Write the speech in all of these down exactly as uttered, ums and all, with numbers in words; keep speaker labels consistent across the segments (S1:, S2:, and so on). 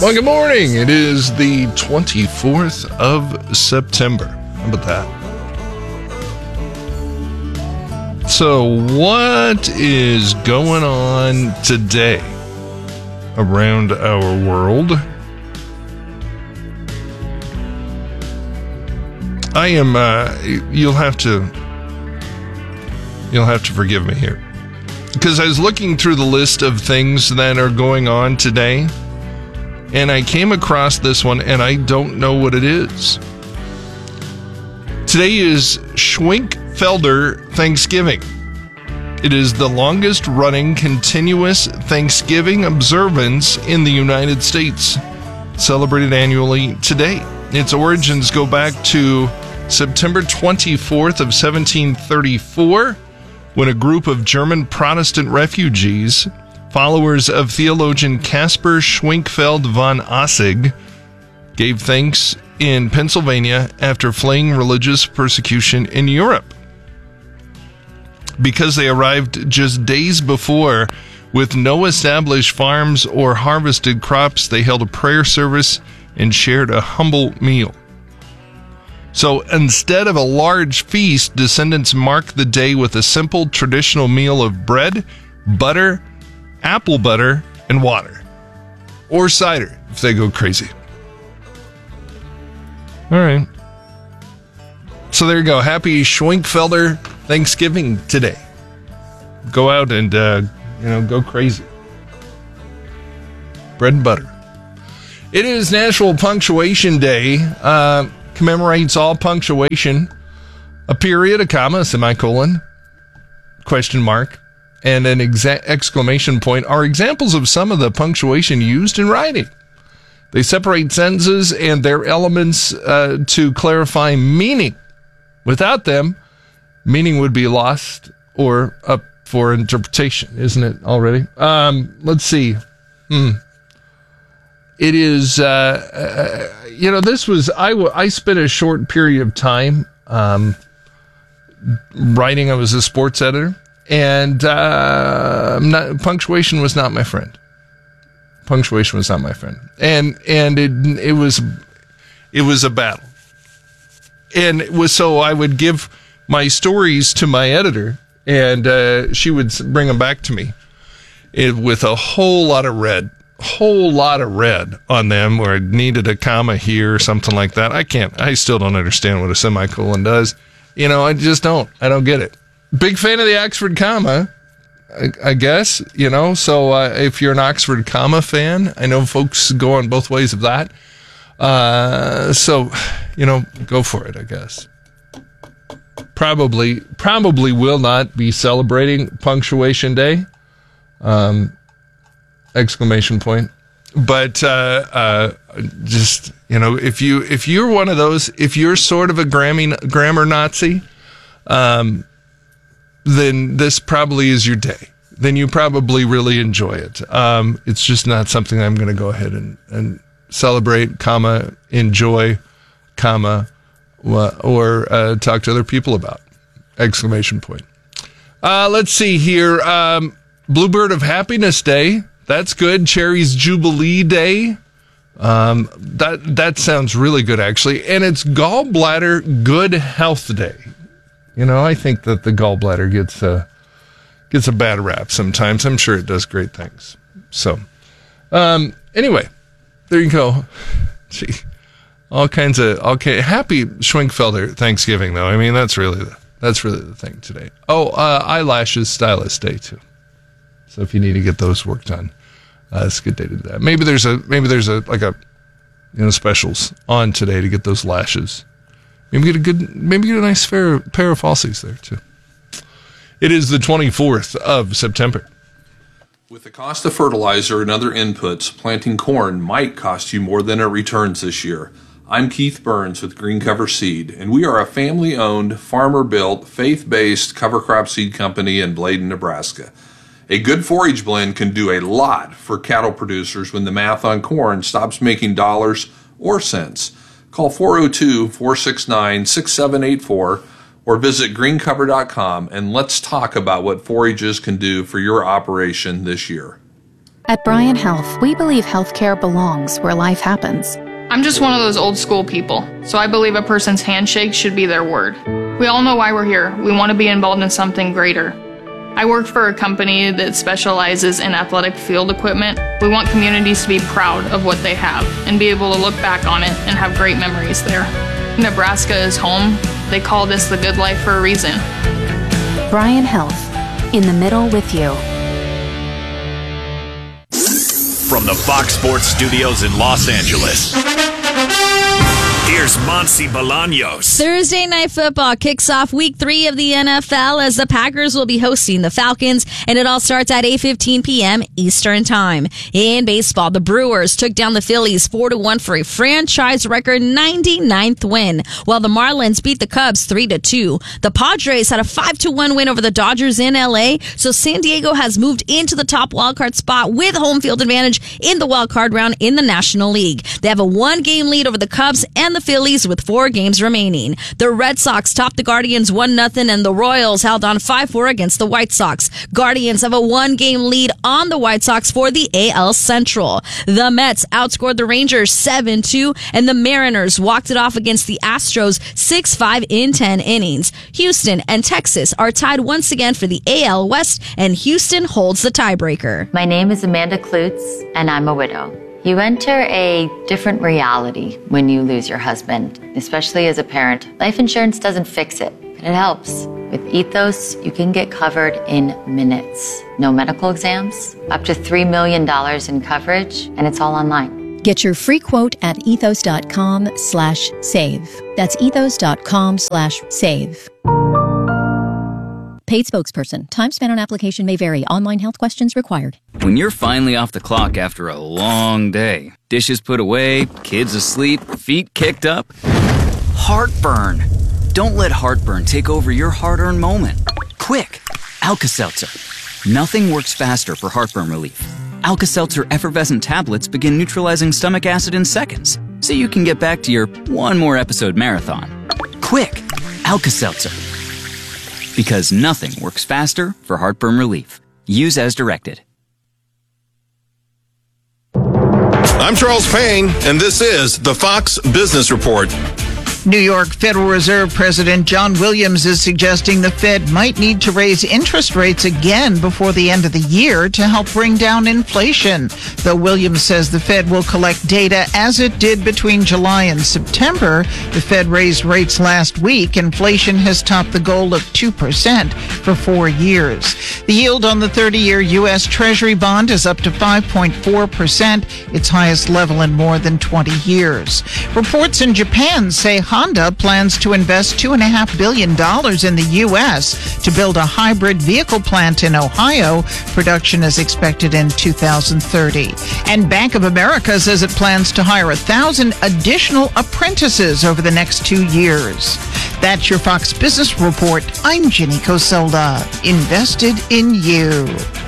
S1: Well, good morning. It is the twenty-fourth of September. How about that? So, what is going on today around our world? I am, uh, you'll have to, you'll have to forgive me here. Because I was looking through the list of things that are going on today, and I came across this one, and I don't know what it is. Today is Schwenkfelder Thanksgiving. It is the longest-running continuous Thanksgiving observance in the United States, celebrated annually today. Its origins go back to September twenty-fourth of seventeen thirty-four, when a group of German Protestant refugees, followers of theologian Caspar Schwenkfeld von Aussig, gave thanks in Pennsylvania after fleeing religious persecution in Europe. Because they arrived just days before with no established farms or harvested crops, they held a prayer service and shared a humble meal. So instead of a large feast, descendants mark the day with a simple traditional meal of bread, butter, apple butter, and water. Or cider, if they go crazy. All right. So there you go. Happy Schwenkfelder Thanksgiving today. Go out and, uh, you know, go crazy. Bread and butter. It is National Punctuation Day. Uh, commemorates all punctuation. A period, a comma, a semicolon, question mark, and an exa- exclamation point are examples of some of the punctuation used in writing. They separate sentences and their elements uh, to clarify meaning. Without them, meaning would be lost or up for interpretation, isn't it already? Um, let's see. Hmm. It is, uh, uh, you know, this was, I, w- I spent a short period of time um, writing. I was a sports editor, and uh, not, punctuation was not my friend. Punctuation was not my friend. And and it it was it was a battle. And it was so I would give my stories to my editor, and uh, she would bring them back to me it, with a whole lot of red. whole lot of red on them where it needed a comma here or something like that. I can't, I still don't understand what a semicolon does. You know, I just don't. I don't get it. Big fan of the Oxford comma, I, I guess, you know, so uh, if you're an Oxford comma fan, I know folks go on both ways of that. Uh, so, you know, go for it, I guess. Probably, probably will not be celebrating Punctuation Day. Um, Exclamation point. But uh, uh, just, you know, if you if you're one of those, if you're sort of a grammar grammar Nazi, um, then this probably is your day. Then you probably really enjoy it. Um, it's just not something I'm going to go ahead and, and celebrate, comma, enjoy, comma, or uh, talk to other people about. Exclamation point. Uh, let's see here. Um, Bluebird of Happiness Day. That's good. Cherry's Jubilee Day. Um, that that sounds really good, actually. And it's Gallbladder Good Health Day. You know, I think that the gallbladder gets a, gets a bad rap sometimes. I'm sure it does great things. So, um, anyway, there you go. Gee, all kinds of, okay. Happy Schwenkfelder Thanksgiving, though. I mean, that's really the, that's really the thing today. Oh, uh, Eyelashes Stylist Day, too. So if you need to get those worked on, uh, it's a good day to do that. Maybe there's a maybe there's a like a you know specials on today to get those lashes. Maybe get a good maybe get a nice fair, pair of falsies there too. It is the twenty-fourth of September.
S2: With the cost of fertilizer and other inputs, planting corn might cost you more than it returns this year. I'm Keith Burns with Green Cover Seed, and we are a family-owned, farmer-built, faith-based cover crop seed company in Bladen, Nebraska. A good forage blend can do a lot for cattle producers when the math on corn stops making dollars or cents. Call four oh two, four six nine, six seven eight four or visit green cover dot com and let's talk about what forages can do for your operation this year.
S3: At Bryan Health, we believe healthcare belongs where life happens.
S4: I'm just one of those old school people, so I believe a person's handshake should be their word. We all know why we're here. We want to be involved in something greater. I work for a company that specializes in athletic field equipment. We want communities to be proud of what they have and be able to look back on it and have great memories there. Nebraska is home. They call this the good life for a reason.
S3: Bryan Health, in the middle with you.
S5: From the Fox Sports Studios in Los Angeles, here's Monse Bolaños.
S6: Thursday Night Football kicks off week three of the N F L as the Packers will be hosting the Falcons, and it all starts at eight fifteen p.m. Eastern Time. In baseball, the Brewers took down the Phillies four to one for a franchise record ninety-ninth win, while the Marlins beat the Cubs three to two. The Padres had a five to one win over the Dodgers in L A, so San Diego has moved into the top wildcard spot with home field advantage in the wildcard round in the National League. They have a one-game lead over the Cubs and the Phillies with four games remaining. The Red Sox topped the Guardians one nothing, and the Royals held on five four against the White Sox. Guardians have a one-game lead on the White Sox for the A L Central. The Mets outscored the Rangers seven two, and the Mariners walked it off against the Astros six five in ten innings. Houston and Texas are tied once again for the A L West, and Houston holds the tiebreaker.
S7: My name is Amanda Klutz, and I'm a widow. You enter a different reality when you lose your husband, especially as a parent. Life insurance doesn't fix it, but it helps. With Ethos, you can get covered in minutes. No medical exams, up to three million dollars in coverage, and it's all online.
S8: Get your free quote at ethos.com slash save. That's ethos.com slash save. Paid spokesperson. Time spent on application may vary. Online health questions required.
S9: When you're finally off the clock after a long day, dishes put away, kids asleep, feet kicked up, heartburn. Don't let heartburn take over your hard-earned moment. Quick, Alka-Seltzer. Nothing works faster for heartburn relief. Alka-Seltzer effervescent tablets begin neutralizing stomach acid in seconds, so you can get back to your one more episode marathon. Quick, Alka-Seltzer. Because nothing works faster for heartburn relief. Use as directed.
S10: I'm Charles Payne, and this is the Fox Business Report.
S11: New York Federal Reserve President John Williams is suggesting the Fed might need to raise interest rates again before the end of the year to help bring down inflation. Though Williams says the Fed will collect data as it did between July and September, the Fed raised rates last week. Inflation has topped the goal of two percent for four years. The yield on the thirty-year U S Treasury bond is up to five point four percent, its highest level in more than twenty years. Reports in Japan say Honda plans to invest two point five billion dollars in the U S to build a hybrid vehicle plant in Ohio. Production is expected in two thousand thirty. And Bank of America says it plans to hire one thousand additional apprentices over the next two years. That's your Fox Business Report. I'm Jenny Cosolda. Invested in you.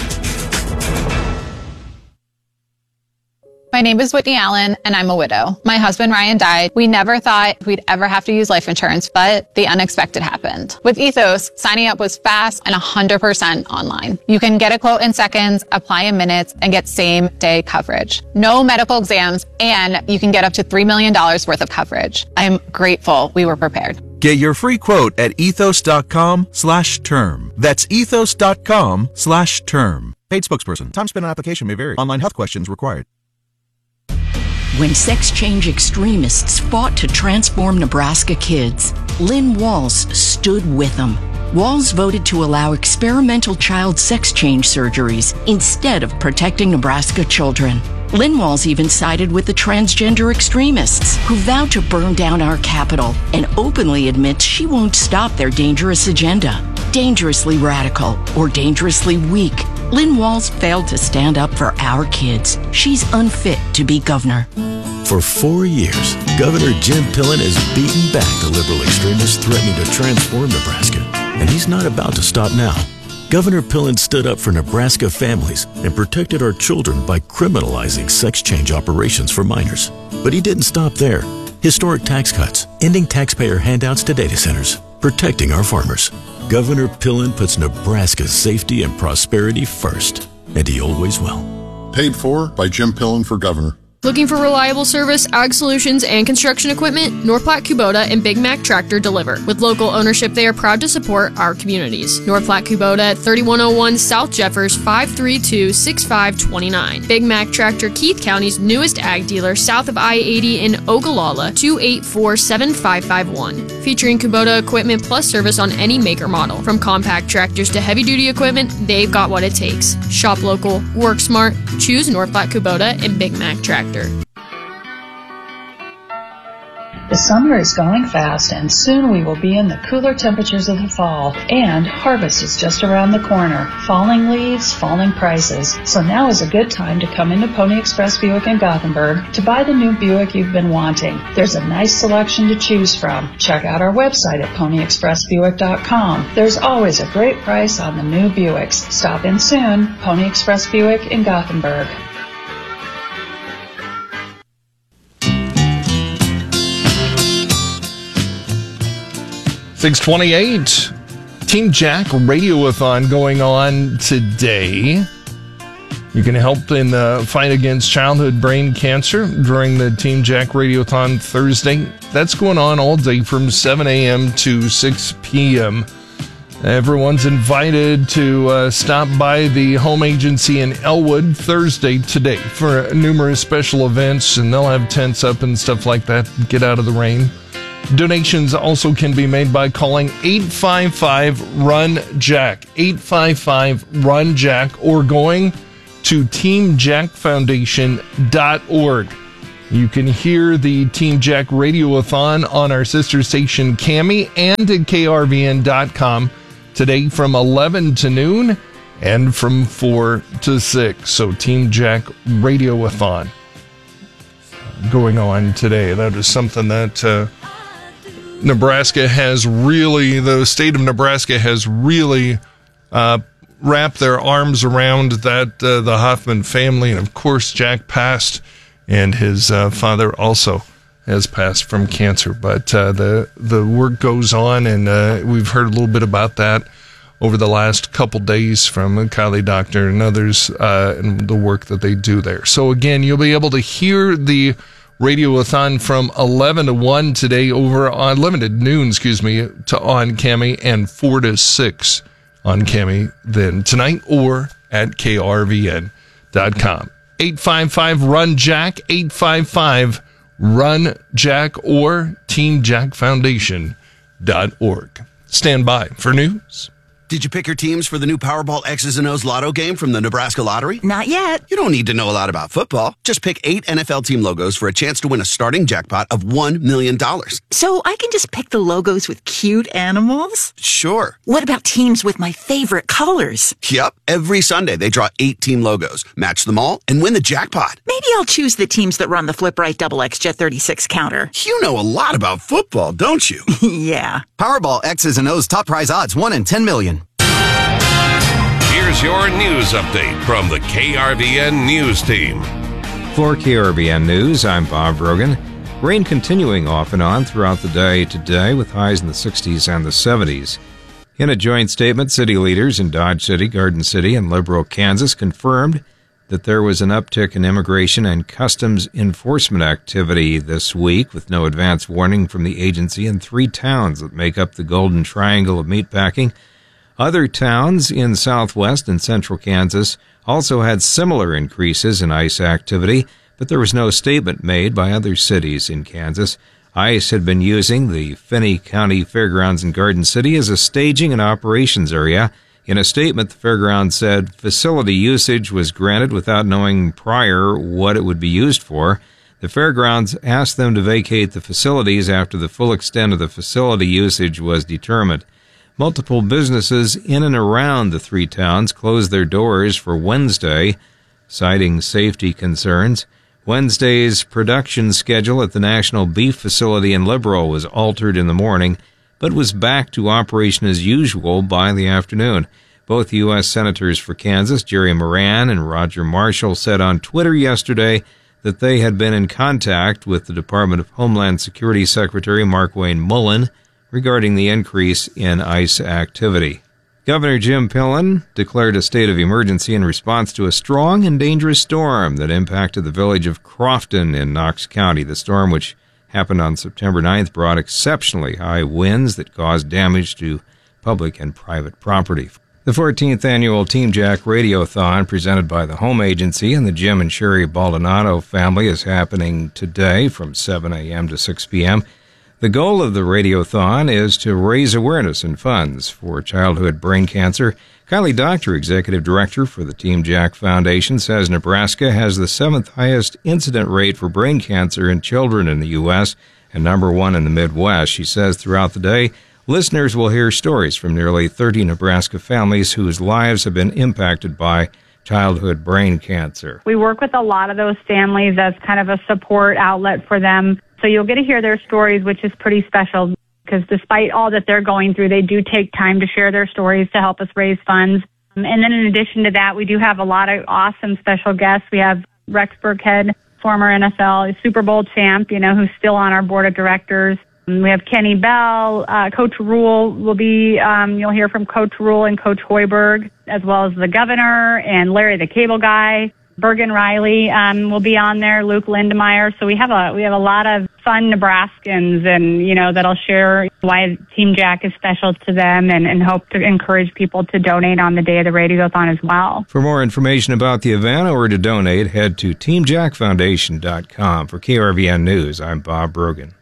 S12: My name is Whitney Allen, and I'm a widow. My husband, Ryan, died. We never thought we'd ever have to use life insurance, but the unexpected happened. With Ethos, signing up was fast and one hundred percent online. You can get a quote in seconds, apply in minutes, and get same-day coverage. No medical exams, and you can get up to three million dollars worth of coverage. I'm grateful we were prepared.
S13: Get your free quote at ethos.com slash term. That's ethos.com slash term. Paid spokesperson. Time spent on application may vary. Online health questions required.
S14: When sex change extremists fought to transform Nebraska kids, Lynn Walls stood with them. Walls voted to allow experimental child sex change surgeries instead of protecting Nebraska children. Lynn Walls even sided with the transgender extremists who vowed to burn down our capital and openly admits she won't stop their dangerous agenda. Dangerously radical or dangerously weak, Lynn Walls failed to stand up for our kids. She's unfit to be governor.
S15: For four years, Governor Jim Pillen has beaten back the liberal extremists threatening to transform Nebraska, and he's not about to stop now. Governor Pillen stood up for Nebraska families and protected our children by criminalizing sex change operations for minors. But he didn't stop there. Historic tax cuts, ending taxpayer handouts to data centers, protecting our farmers. Governor Pillen puts Nebraska's safety and prosperity first, and he always will.
S10: Paid for by Jim Pillen for governor.
S16: Looking for reliable service, ag solutions, and construction equipment? North Platte Kubota and Big Mac Tractor deliver. With local ownership, they are proud to support our communities. North Platte Kubota at thirty-one oh one South Jeffers, five three two, six five two nine. Big Mac Tractor, Keith County's newest ag dealer, south of I eighty in Ogallala, two eight four, seven five five one. Featuring Kubota equipment plus service on any make or model. From compact tractors to heavy-duty equipment, they've got what it takes. Shop local, work smart, choose North Platte Kubota and Big Mac Tractor.
S17: The summer is going fast, and soon we will be in the cooler temperatures of the fall, and harvest is just around the corner. Falling leaves, falling prices. So now is a good time to come into Pony Express Buick in Gothenburg to buy the new Buick you've been wanting. There's a nice selection to choose from. Check out our website at pony express buick dot com. There's always a great price on the new Buicks. Stop in soon. Pony Express Buick in Gothenburg.
S1: six twenty-eight, Team Jack Radioathon going on today. You can help in the fight against childhood brain cancer during the Team Jack Radioathon Thursday. That's going on all day from seven a.m. to six p.m. Everyone's invited to uh, stop by the home agency in Elwood Thursday today for numerous special events, and they'll have tents up and stuff like that. Get out of the rain. Donations also can be made by calling eight five five, R U N, Jack, eight five five, R U N, Jack, or going to team jack foundation dot org. You can hear the Team Jack Radioathon on our sister station C A M I and at K R V N dot com today from eleven to noon and from four to six. So Team Jack Radioathon going on today. That is something that uh, Nebraska has really, the state of Nebraska has really uh, wrapped their arms around that, uh, the Hoffman family. And of course, Jack passed, and his uh, father also has passed from cancer. But uh, the, the work goes on, and uh, we've heard a little bit about that over the last couple days from Kylie Doctor and others, uh, and the work that they do there. So again, you'll be able to hear the Radioathon from eleven to one today over on eleven to noon, excuse me, to on C A M I, and four to six on C A M I then tonight, or at K R V N dot com. eight five five, R U N, Jack, eight five five, R U N, Jack, or team jack foundation dot org. Stand by for news.
S18: Did you pick your teams for the new Powerball X's and O's Lotto game from the Nebraska Lottery?
S19: Not yet.
S18: You don't need to know a lot about football. Just pick eight N F L team logos for a chance to win a starting jackpot of one million dollars.
S19: So I can just pick the logos with cute animals?
S18: Sure.
S19: What about teams with my favorite colors?
S18: Yep. Every Sunday they draw eight team logos, match them all, and win the jackpot.
S19: Maybe I'll choose the teams that run the Flip Right Double X Jet thirty-six counter.
S18: You know a lot about football, don't you?
S19: Yeah.
S20: Powerball X's and O's top prize odds, one in ten million.
S21: Here's your news update from the K R V N News Team.
S22: For K R V N News, I'm Bob Rogan. Rain continuing off and on throughout the day today with highs in the sixties and the seventies. In a joint statement, city leaders in Dodge City, Garden City, and Liberal, Kansas confirmed that there was an uptick in immigration and customs enforcement activity this week with no advance warning from the agency in three towns that make up the Golden Triangle of meatpacking. Other towns in southwest and central Kansas also had similar increases in ICE activity, but there was no statement made by other cities in Kansas. ICE had been using the Finney County Fairgrounds in Garden City as a staging and operations area. In a statement, the fairground said facility usage was granted without knowing prior what it would be used for. The fairgrounds asked them to vacate the facilities after the full extent of the facility usage was determined. Multiple businesses in and around the three towns closed their doors for Wednesday, citing safety concerns. Wednesday's production schedule at the National Beef Facility in Liberal was altered in the morning, but was back to operation as usual by the afternoon. Both U S Senators for Kansas, Jerry Moran and Roger Marshall, said on Twitter yesterday that they had been in contact with the Department of Homeland Security Secretary Mark Wayne Mullen regarding the increase in ICE activity. Governor Jim Pillen declared a state of emergency in response to a strong and dangerous storm that impacted the village of Crofton in Knox County. The storm, which happened on September ninth, brought exceptionally high winds that caused damage to public and private property. The fourteenth annual Team Jack Radiothon, presented by the Home Agency and the Jim and Sherry Baldonado family, is happening today from seven a.m. to six p.m. The goal of the Radiothon is to raise awareness and funds for childhood brain cancer. Kylie Doctor, Executive Director for the Team Jack Foundation, says Nebraska has the seventh highest incident rate for brain cancer in children in the U S and number one in the Midwest. She says throughout the day, listeners will hear stories from nearly thirty Nebraska families whose lives have been impacted by childhood brain cancer.
S2: We work with a lot of those families as kind of a support outlet for them. So you'll get to hear their stories, which is pretty special because despite all that they're going through, they do take time to share their stories to help us raise funds. And then in addition to that, we do have a lot of awesome special guests. We have Rex Burkhead, former N F L Super Bowl champ, you know, who's still on our board of directors. We have Kenny Bell, uh, Coach Rule will be, um, you'll hear from Coach Rule and Coach Hoiberg, as well as the governor and Larry the Cable Guy. Bergen Riley um, will be on there, Luke Lindemeyer. So we have a we have a lot of fun Nebraskans, and you know that'll share why Team Jack is special to them, and, and hope to encourage people to donate on the day of the Radiothon as well.
S22: For more information about the event or to donate, head to team jack foundation dot com. For K R V N News, I'm Bob Brogan.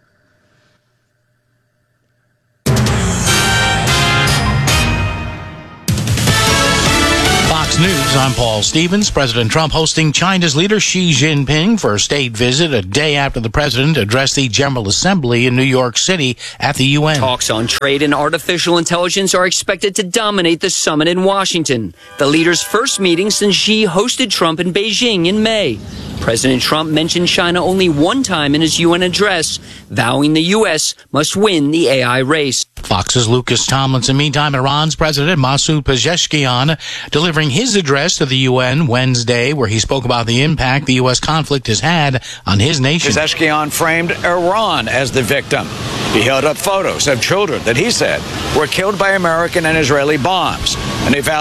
S4: News, I'm Paul Stevens. President Trump hosting China's leader Xi Jinping for a state visit a day after the president addressed the General Assembly in New York City at the U N.
S23: Talks on trade and artificial intelligence are expected to dominate the summit in Washington, the leaders' first meeting since Xi hosted Trump in Beijing in May. President Trump mentioned China only one time in his U N address, vowing the U S must win the A I race.
S4: Fox's Lucas Tomlinson. Meantime, Iran's President Masoud Pezeshkian delivering his address to the U N Wednesday, where he spoke about the impact the U S conflict has had on his nation.
S24: Pezeshkian framed Iran as the victim. He held up photos of children that he said were killed by American and Israeli bombs, and he vowed